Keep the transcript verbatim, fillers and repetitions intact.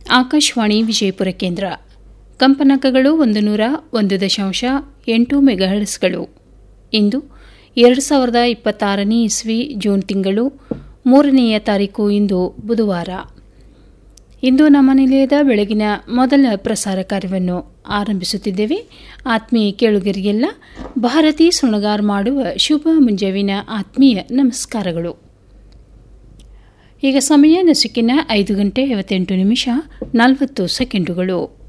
ಆಕಾಶವಾಣಿ ವಿಜಯಪುರ ಕೇಂದ್ರ. ಕಂಪನಾಂಕಗಳು ಒಂದು ನೂರ ಒಂದು ದಶಾಂಶ ಎಂಟು ಮೆಗಾಹರ್ಟ್ಸ್ಗಳು. ಇಂದು ಎರಡು ಸಾವಿರದ ಇಪ್ಪತ್ತಾರನೇ ಇಸ್ವಿ ಜೂನ್ ತಿಂಗಳು ಮೂರನೆಯ ತಾರೀಕು. ಇಂದು ಬುಧವಾರ. ಇಂದು ನಮ್ಮ ನಿಲಯದ ಬೆಳಗಿನ ಮೊದಲ ಪ್ರಸಾರ ಕಾರ್ಯವನ್ನು ಆರಂಭಿಸುತ್ತಿದ್ದೇವೆ. ಆತ್ಮೀಯ ಕೇಳುಗರಿಗೆಲ್ಲ ಭಾರತಿ ಸುಣಗಾರ್ ಮಾಡುವ ಶುಭ ಮುಂಜಾವಿನ ಆತ್ಮೀಯ ನಮಸ್ಕಾರಗಳು. ಈಗ ಸಮಯ ನಸುಕಿನ ಐದು ಗಂಟೆ ಐವತ್ತೆಂಟು ನಿಮಿಷ ನಲವತ್ತು ಸೆಕೆಂಡುಗಳು.